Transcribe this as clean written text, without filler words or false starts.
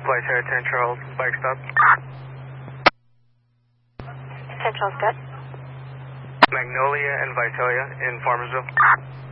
Visalia, 10 Charles, bike stop. 10 Charles, good. Magnolia and Visalia in Farmersville.